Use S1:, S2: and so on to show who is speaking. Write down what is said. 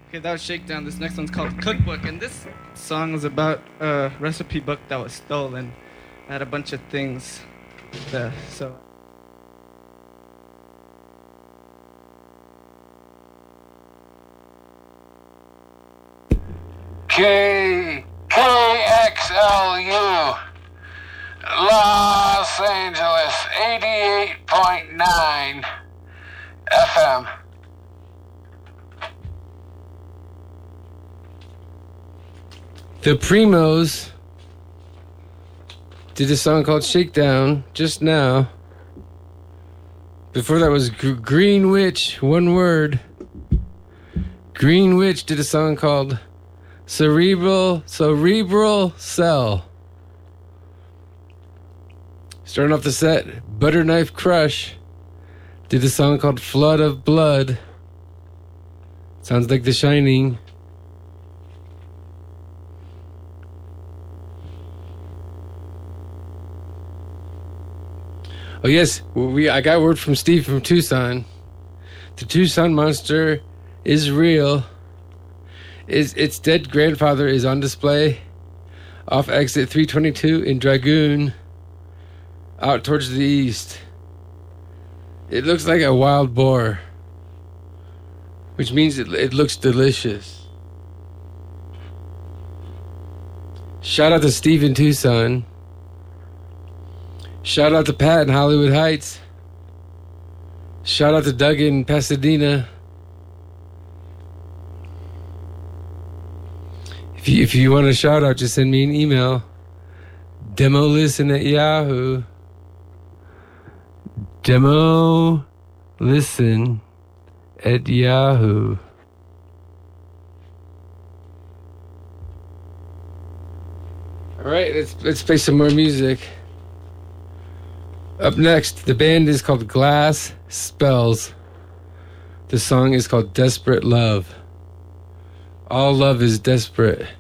S1: Okay, that was Shakedown. This next one's called Cookbook, and this song is about a recipe book that was stolen. I had a bunch of things there, so...
S2: KXLU, Los Angeles, 88.9 FM.
S3: The Primos did a song called Shakedown just now. Before that was Green Witch, one word. Green Witch did a song called Cerebral Cell. Starting off the set, Butter Knife Crush did a song called Flood of Blood. Sounds like The Shining. Oh yes, I got word from Steve from Tucson. The Tucson Monster is real. Its dead grandfather is on display off exit 322 in Dragoon, out towards the east. It looks like a wild boar, which means it looks delicious. Shout out to Steve in Tucson. Shout out to Pat in Hollywood Heights. Shout out to Doug in Pasadena. If you want a shout out, just send me an email. DemoListen@Yahoo. DemoListen@Yahoo. All right, let's play some more music. Up next, the band is called Glass Spells. The song is called Desperate Love. All love is desperate.